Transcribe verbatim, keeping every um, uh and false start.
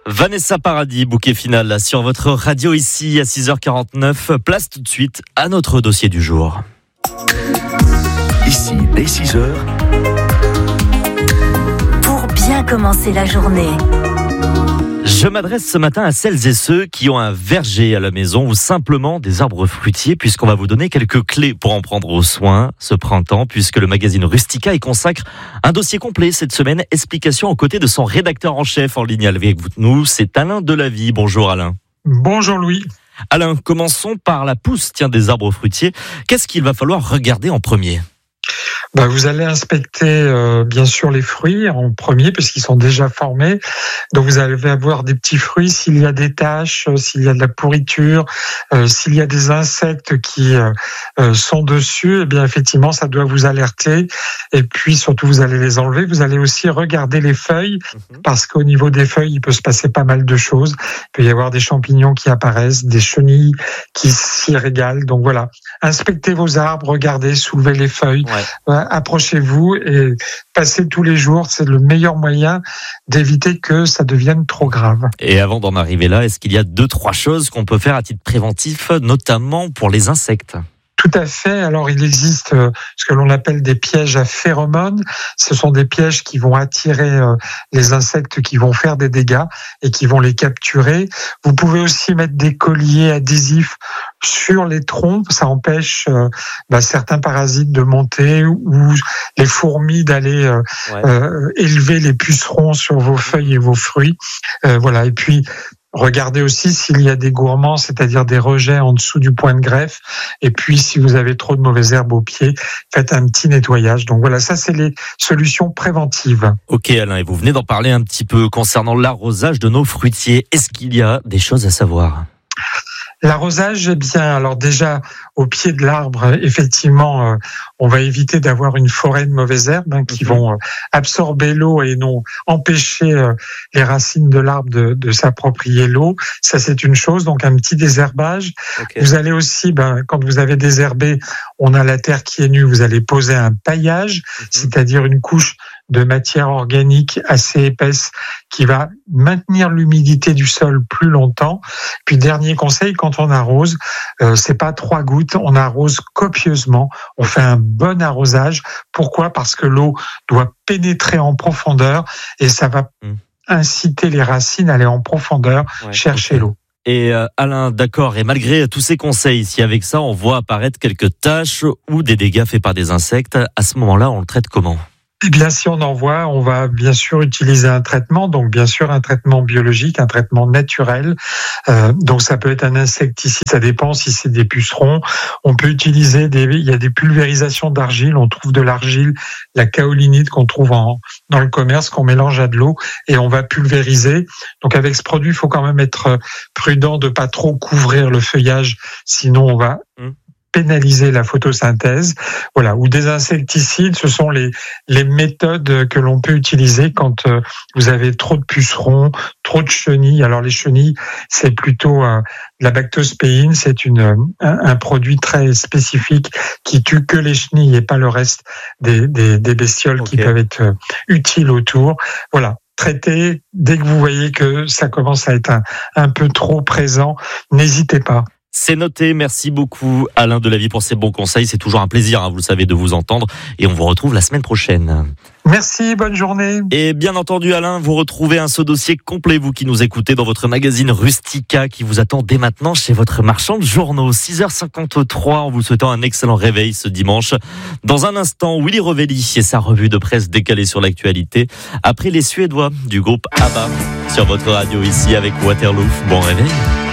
Vanessa Paradis, bouquet final sur votre radio ici à six heures quarante-neuf. Place tout de suite à notre dossier du jour. Ici, dès six heures. Pour bien commencer la journée. Je m'adresse ce matin à celles et ceux qui ont un verger à la maison ou simplement des arbres fruitiers, puisqu'on va vous donner quelques clés pour en prendre soin ce printemps, puisque le magazine Rustica y consacre un dossier complet cette semaine. Explication aux côtés de son rédacteur en chef en ligne avec nous, c'est Alain Delavie. Bonjour Alain. Bonjour Louis. Alain, commençons par la pousse tiens, des arbres fruitiers. Qu'est-ce qu'il va falloir regarder en premier ? Ben, vous allez inspecter euh, bien sûr les fruits en premier puisqu'ils sont déjà formés. Donc vous allez avoir des petits fruits s'il y a des taches, euh, s'il y a de la pourriture, euh, s'il y a des insectes qui euh, euh, sont dessus, eh bien effectivement ça doit vous alerter. Et puis surtout vous allez les enlever. Vous allez aussi regarder les feuilles mmh. parce qu'au niveau des feuilles il peut se passer pas mal de choses. Il peut y avoir des champignons qui apparaissent, des chenilles qui s'y régalent. Donc voilà, inspectez vos arbres, regardez, soulevez les feuilles. Ouais. Approchez-vous et passez tous les jours. C'est le meilleur moyen d'éviter que ça devienne trop grave. Et avant d'en arriver là, est-ce qu'il y a deux, trois choses qu'on peut faire à titre préventif, notamment pour les insectes ? Tout à fait. Alors, il existe ce que l'on appelle des pièges à phéromones. Ce sont des pièges qui vont attirer les insectes qui vont faire des dégâts et qui vont les capturer. Vous pouvez aussi mettre des colliers adhésifs sur les troncs. Ça empêche bah, certains parasites de monter ou les fourmis d'aller euh, ouais. euh, élever les pucerons sur vos feuilles et vos fruits. Euh, voilà. Et puis, regardez aussi s'il y a des gourmands, c'est-à-dire des rejets en dessous du point de greffe. Et puis, si vous avez trop de mauvaises herbes au pied, faites un petit nettoyage. Donc voilà, ça, c'est les solutions préventives. Ok Alain, et vous venez d'en parler un petit peu concernant l'arrosage de nos fruitiers. Est-ce qu'il y a des choses à savoir ? L'arrosage, eh bien, alors déjà, au pied de l'arbre, effectivement, euh, on va éviter d'avoir une forêt de mauvaises herbes hein, qui vont euh, absorber l'eau et non empêcher euh, les racines de l'arbre de, de s'approprier l'eau. Ça, c'est une chose, donc un petit désherbage. Okay. Vous allez aussi, ben, quand vous avez désherbé, on a la terre qui est nue, vous allez poser un paillage, mm-hmm. c'est-à-dire une couche de matière organique assez épaisse qui va maintenir l'humidité du sol plus longtemps. Puis dernier conseil, quand on arrose, euh, c'est pas trois gouttes, on arrose copieusement, on fait un bon arrosage. Pourquoi ? Parce que l'eau doit pénétrer en profondeur et ça va mmh. inciter les racines à aller en profondeur ouais, chercher okay. l'eau. Et euh, Alain, d'accord, et malgré tous ces conseils, si avec ça on voit apparaître quelques taches ou des dégâts faits par des insectes, à ce moment-là on le traite comment ? Eh bien, si on en voit, on va bien sûr utiliser un traitement, donc bien sûr un traitement biologique, un traitement naturel. Euh, donc ça peut être un insecticide, ça dépend si c'est des pucerons. On peut utiliser des, il y a des pulvérisations d'argile. On trouve de l'argile, la kaolinite qu'on trouve en, dans le commerce, qu'on mélange à de l'eau et on va pulvériser. Donc avec ce produit, il faut quand même être prudent de pas trop couvrir le feuillage, sinon on va mmh. pénaliser la photosynthèse, voilà, ou des insecticides, ce sont les les méthodes que l'on peut utiliser quand euh, vous avez trop de pucerons, trop de chenilles. Alors les chenilles, c'est plutôt euh, la bactospéine, c'est une un, un produit très spécifique qui tue que les chenilles et pas le reste des des, des bestioles okay. qui peuvent être euh, utiles autour. Voilà. Traitez dès que vous voyez que ça commence à être un, un peu trop présent, n'hésitez pas. C'est noté, merci beaucoup Alain Delavie pour ces bons conseils. C'est toujours un plaisir, hein, vous le savez, de vous entendre. Et on vous retrouve la semaine prochaine. Merci, bonne journée. Et bien entendu Alain, vous retrouvez un ce dossier complet, vous qui nous écoutez, dans votre magazine Rustica qui vous attend dès maintenant chez votre marchand de journaux. six heures cinquante-trois, en vous souhaitant un excellent réveil ce dimanche. Dans un instant, Willy Revelli et sa revue de presse décalée sur l'actualité. Après les Suédois du groupe ABBA sur votre radio ici avec Waterloo. Bon réveil.